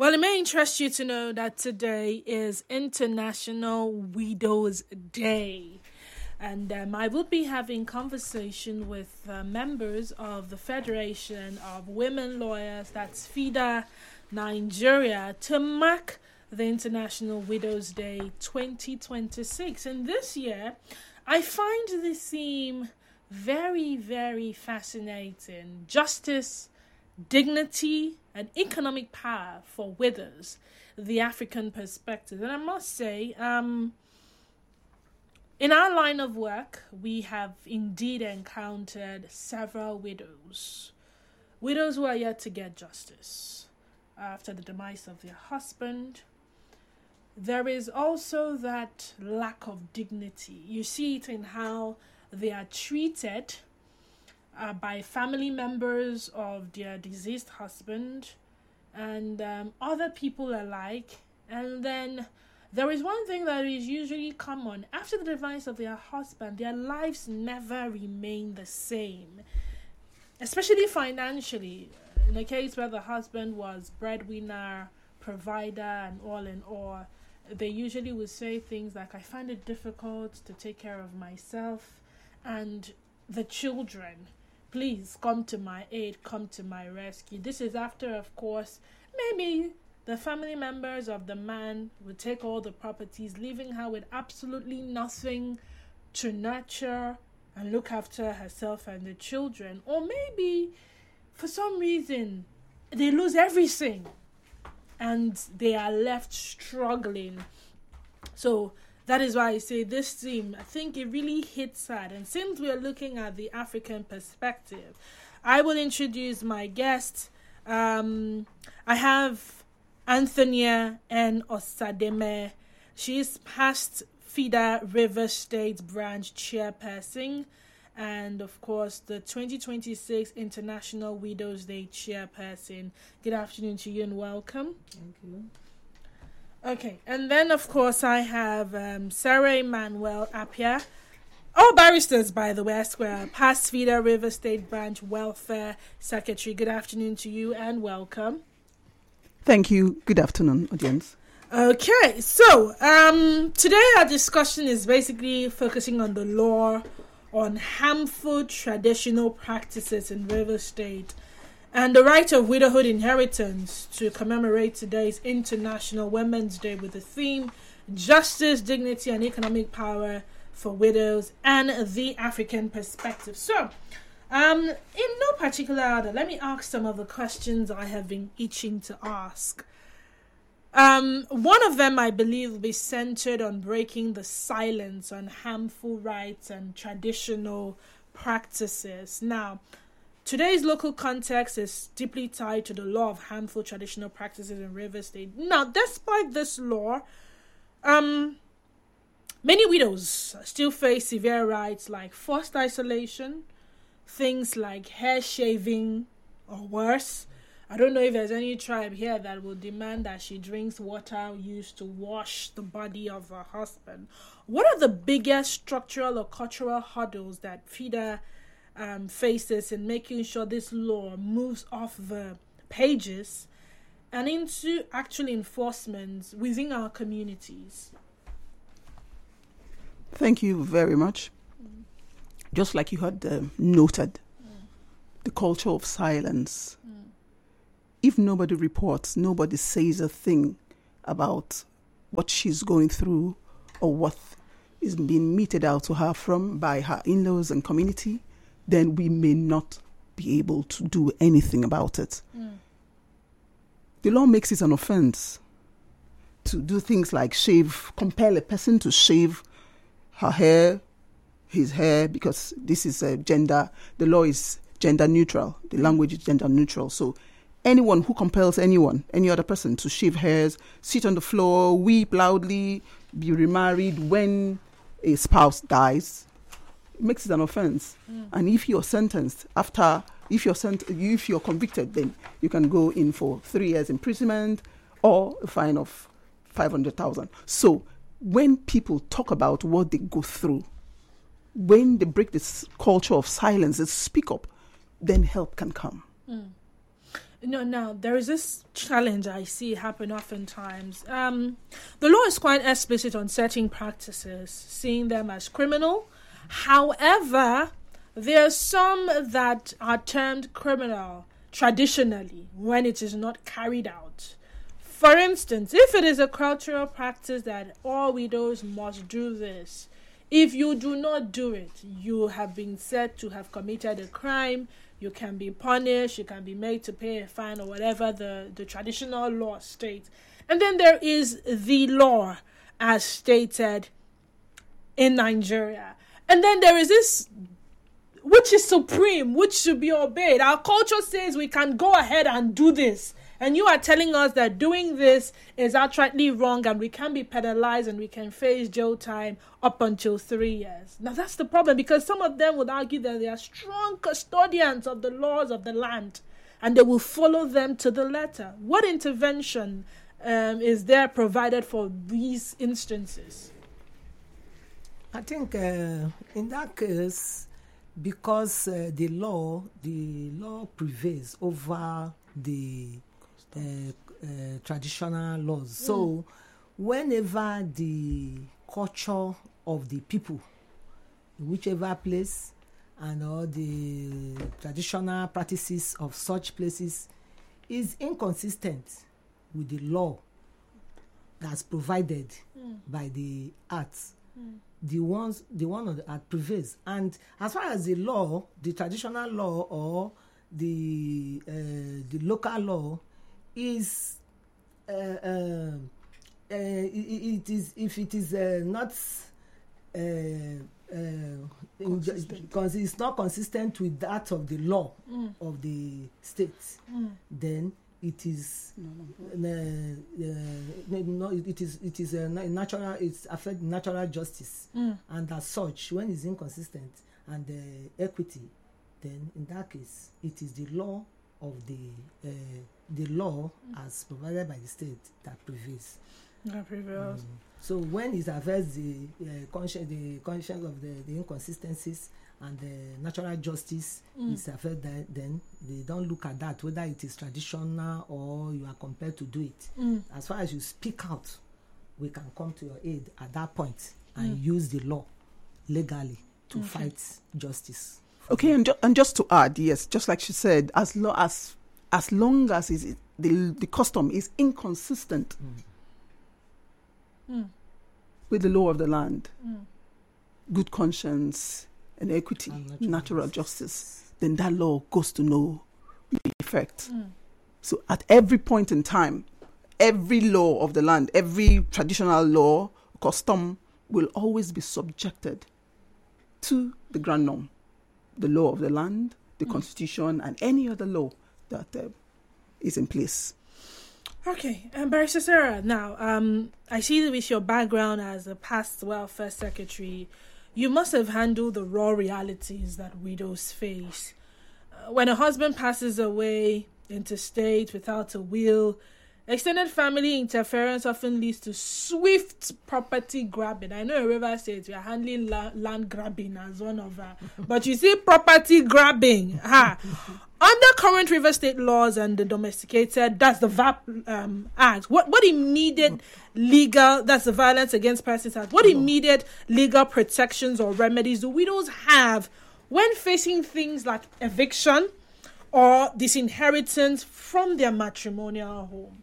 Well, it may interest you to know that today is International Widows Day. And I will be having conversation with members of the Federation of Women Lawyers, that's FIDA Nigeria, to mark the International Widows Day 2026. And this year, I find the theme very, very fascinating. Justice, dignity, and economic power for widows, the African perspective. And I must say, in our line of work, we have indeed encountered several widows who are yet to get justice after the demise of their husband. There is also that lack of dignity. You see it in how they are treated by family members of their deceased husband and other people alike. And then there is one thing that is usually common. After the demise of their husband, their lives never remain the same, especially financially. In a case where the husband was breadwinner, provider, and all in all, they usually would say things like, I find it difficult to take care of myself and the children. Please come to my aid, come to my rescue. This is after, of course, maybe the family members of the man would take all the properties, leaving her with absolutely nothing to nurture and look after herself and the children. Or maybe, for some reason, they lose everything and they are left struggling. So that is why I say this theme, I think it really hits hard. And since we are looking at the African perspective, I will introduce my guest. I have Anthony N. Osademe. She is past FIDA River State Branch Chairperson and, of course, the 2026 International Widows Day Chairperson. Good afternoon to you and welcome. Thank you. Okay, and then, of course, I have Sarah Emmanuel Appiah. All barristers, by the way, Esquire, past FIDA River State Branch Welfare Secretary. Good afternoon to you and welcome. Thank you. Good afternoon, audience. Okay, so today our discussion is basically focusing on the law on harmful traditional practices in River State and the right of widowhood inheritance to commemorate today's International Women's Day with the theme Justice, Dignity, and Economic Power for Widows and the African Perspective. So, in no particular order, let me ask some of the questions I have been itching to ask. One of them, I believe, will be centered on breaking the silence on harmful rights and traditional practices. Now, today's local context is deeply tied to the law of harmful traditional practices in River State. Now, despite this law, many widows still face severe rights like forced isolation, things like hair shaving or worse. I don't know if there's any tribe here that will demand that she drinks water used to wash the body of her husband. What are the biggest structural or cultural hurdles that FIDA faces in making sure this law moves off the pages and into actual enforcement within our communities? Thank you very much. Just like you had noted, the culture of silence. If nobody reports, nobody says a thing about what she's going through or what is being meted out to her by her in-laws and community, then we may not be able to do anything about it. The law makes it an offense to do things like compel a person to shave her hair, his hair, because this is the law is gender neutral, the language is gender neutral. So anyone who compels any other person to shave hairs, sit on the floor, weep loudly, be remarried when a spouse dies, makes it an offense. And if you're sentenced if you're convicted, then you can go in for 3 years imprisonment or a fine of 500,000. So when people talk about what they go through, when they break this culture of silence, they speak up, then help can come. Now there is this challenge I see happen oftentimes. The law is quite explicit on certain practices, seeing them as criminal. However, there are some that are termed criminal traditionally when it is not carried out. For instance, if it is a cultural practice that all widows must do this, if you do not do it, you have been said to have committed a crime. You can be punished, you can be made to pay a fine or whatever the traditional law states. And then there is the law as stated in Nigeria. And then there is this, which is supreme, which should be obeyed. Our culture says we can go ahead and do this. And you are telling us that doing this is outrightly wrong and we can be penalized and we can face jail time up until 3 years. Now that's the problem, because some of them would argue that they are strong custodians of the laws of the land and they will follow them to the letter. What intervention is there provided for these instances? I think in that case, because the law prevails over the traditional laws. So whenever the culture of the people, whichever place, and all the traditional practices of such places is inconsistent with the law that's provided by the acts, the one of the act prevails. And as far as the law, the traditional law or the local law is it is, if it is not it's not consistent with that of the law of the state, then it is it is a natural, it's affect natural justice, and as such, when it's inconsistent and equity, then in that case it is the law of the law as provided by the state that prevails. So when it affects the conscience of the inconsistencies and the natural justice is affected, then they don't look at that, whether it is traditional or you are compelled to do it. As far as you speak out, we can come to your aid at that point and use the law legally to fight justice. Okay, and just to add, yes, just like she said, as long as the custom is inconsistent with the law of the land, good conscience and equity, and natural justice, then that law goes to no effect. So at every point in time, every law of the land, every traditional law, custom will always be subjected to the grand norm, the law of the land, the constitution, and any other law that is in place. Okay, Barrister Sarah, now, I see that with your background as a past welfare secretary, you must have handled the raw realities that widows face. When a husband passes away interstate without a will, extended family interference often leads to swift property grabbing. I know in Rivers State we are handling land grabbing as one of our, but you see property grabbing. Under current Rivers State laws and the domesticated, that's the VAP Act, what immediate legal, that's the Violence Against Persons Act, what immediate legal protections or remedies do widows have when facing things like eviction or disinheritance from their matrimonial home?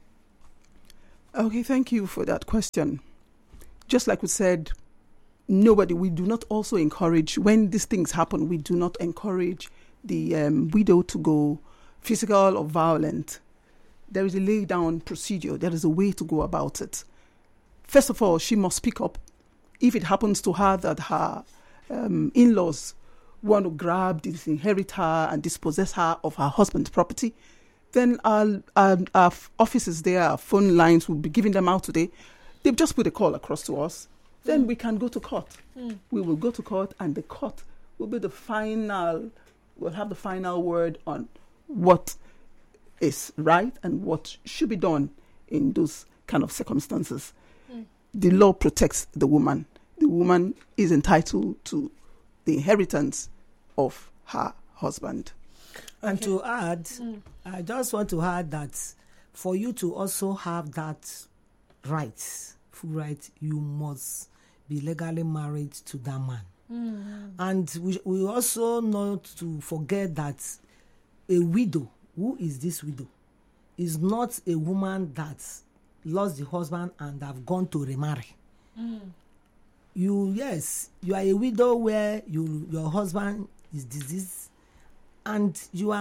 Okay, thank you for that question. Just like we said, we do not also encourage, when these things happen, we do not encourage the widow to go physical or violent. There is a lay down procedure. There is a way to go about it. First of all, she must speak up. If it happens to her that her in-laws want to grab, disinherit her and dispossess her of her husband's property, then our offices there, our phone lines will be giving them out today. They've just put a call across to us. Then we can go to court. We will go to court, and the court will be will have the final word on what is right and what should be done in those kind of circumstances. The law protects the woman. The woman is entitled to the inheritance of her husband. And to add, I just want to add that for you to also have that right, full right, you must be legally married to that man. And we also not to forget that a widow, who is this widow, is not a woman that lost the husband and have gone to remarry. You are a widow where your husband is deceased and you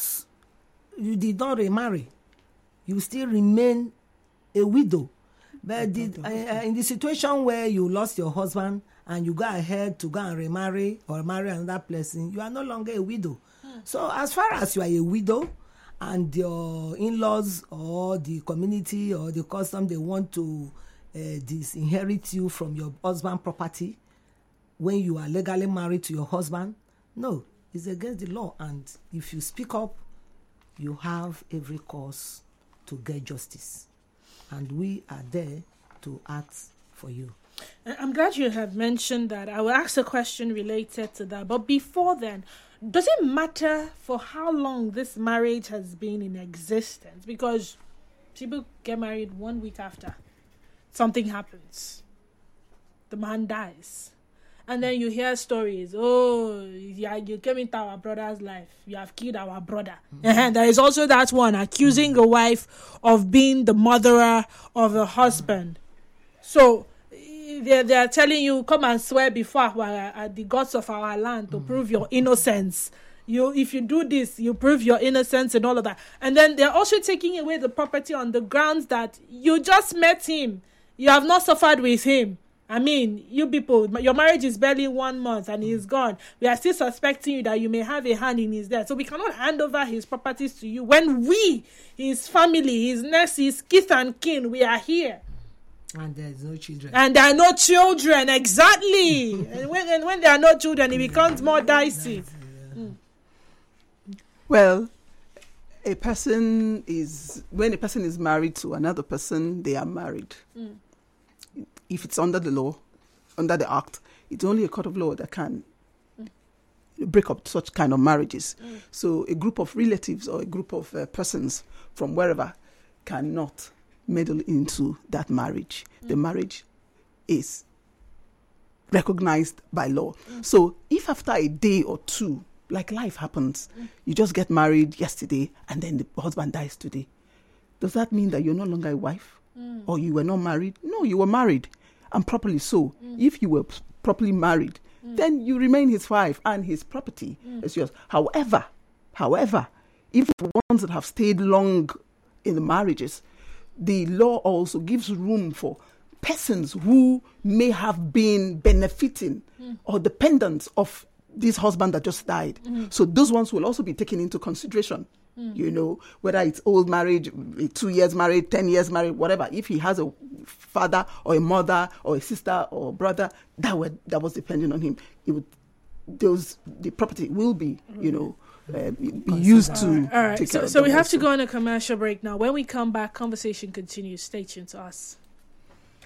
did not remarry. You still remain a widow. But in the situation where you lost your husband and you go ahead to go and remarry or marry another person, you are no longer a widow. So as far as you are a widow and your in-laws or the community or the custom, they want to disinherit you from your husband's property when you are legally married to your husband, no, it's against the law. And if you speak up, you have every cause to get justice. And we are there to act for you. I'm glad you have mentioned that. I will ask a question related to that. But before then, does it matter for how long this marriage has been in existence? Because people get married 1 week after something happens. The man dies. And then you hear stories. Oh, yeah, you came into our brother's life. You have killed our brother. And there is also that one accusing a wife of being the murderer of a husband. So they are telling you, come and swear before the gods of our land to prove your innocence. If you do this, you prove your innocence and all of that. And then they're also taking away the property on the grounds that you just met him. You have not suffered with him. I mean, you people, your marriage is barely 1 month and he's gone. We are still suspecting you that you may have a hand in his death. So we cannot hand over his properties to you when we, his family, his next, his kith and kin, we are here. And there's no children. And there are no children, exactly. and when there are no children, it becomes more dicey. Well, when a person is married to another person, they are married. If it's under the law, under the act, it's only a court of law that can break up such kind of marriages. So a group of relatives or a group of persons from wherever cannot meddle into that marriage. The marriage is recognized by law. So if after a day or two, like life happens, you just get married yesterday and then the husband dies today, does that mean that you're no longer a wife? Or you were not married? No, you were married, and properly so. If you were properly married, then you remain his wife and his property is yours. However, even for ones that have stayed long in the marriages, the law also gives room for persons who may have been benefiting or dependents of this husband that just died. So those ones will also be taken into consideration. Whether it's old marriage, 2 years married, 10 years married, whatever. If he has a father or a mother or a sister or a brother that was depending on him, the property will be, be used to all right. take care of so we them have to also. go on a commercial break now. When we come back, conversation continues. Stay tuned to us.